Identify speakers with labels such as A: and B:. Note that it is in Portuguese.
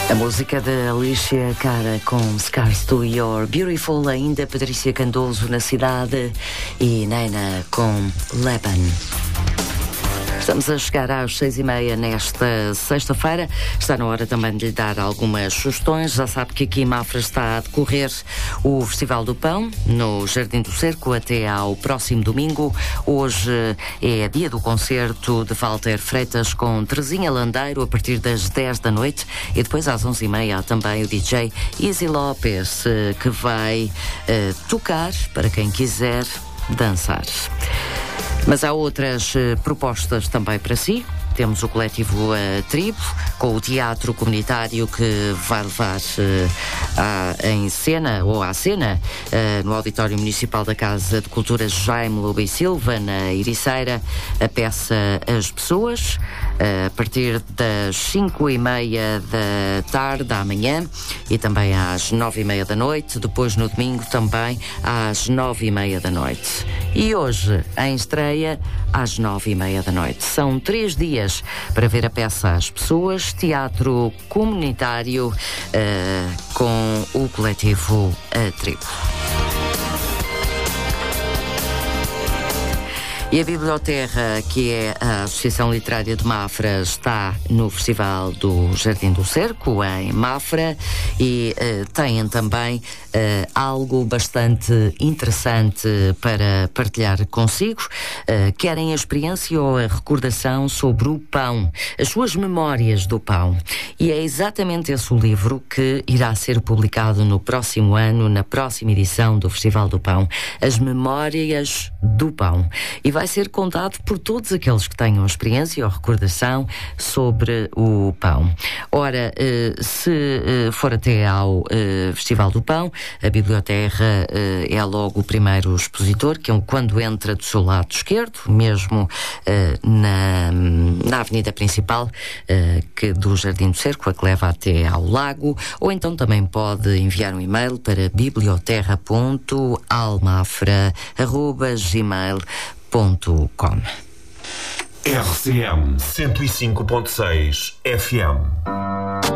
A: A música de Alicia Cara com Scars to Your Beautiful, ainda Patrícia Candoso na cidade e Nena com Leban. Estamos a chegar às 6h30 nesta sexta-feira. Está na hora também de lhe dar algumas sugestões. Já sabe que aqui em Mafra está a decorrer o Festival do Pão, no Jardim do Cerco, até ao próximo domingo. Hoje é dia do concerto de Walter Freitas com Terezinha Landeiro, a partir das 10 da noite. E depois às 11h30 há também o DJ Easy Lopes, que vai tocar para quem quiser dançar. Mas há outras propostas também para si. Temos o coletivo Tribo, com o teatro comunitário que vai levar à cena no Auditório Municipal da Casa de Cultura Jaime Lobo e Silva, na Ericeira, a peça As Pessoas, a partir das 5h30 da tarde, amanhã, e também às 9h30 da noite, depois no domingo também às 9h30 da noite. E hoje, em estreia, às 9h30 da noite. São 3 dias para ver a peça As Pessoas, teatro comunitário com o coletivo Tribo. E a Biblioterra, que é a Associação Literária de Mafra, está no Festival do Jardim do Cerco, em Mafra, e têm também algo bastante interessante para partilhar consigo. Querem a experiência ou a recordação sobre o pão, as suas memórias do pão. E é exatamente esse o livro que irá ser publicado no próximo ano, na próxima edição do Festival do Pão. As Memórias do Pão. E vai ser contado por todos aqueles que tenham experiência ou recordação sobre o pão. Ora, se for até ao Festival do Pão, a Biblioterra é logo o primeiro expositor, que é quando entra do seu lado esquerdo, mesmo na avenida principal do Jardim do Cerco, a que leva até ao lago, ou então também pode enviar um e-mail para biblioterra.almafra@gmail.com.
B: RCM 105.6 FM.